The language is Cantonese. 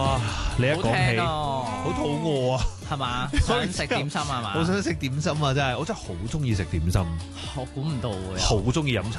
哇！你一講起， 好好肚餓啊， 係嘛？想食點心係嘛？ 好想食點心啊！真係，我真係好中意食點心， 我估唔到喎。 好中意飲茶。